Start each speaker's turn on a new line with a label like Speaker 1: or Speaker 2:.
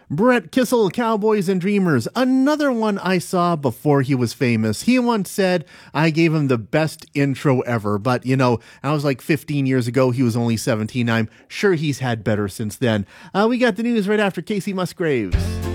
Speaker 1: Brett Kissel, Cowboys and Dreamers, another one I saw before he was famous. He once said I gave him the best intro ever, but I was like 15 years ago. He was only 17. I'm sure he's had better since then. We got the news right after Casey Musgraves.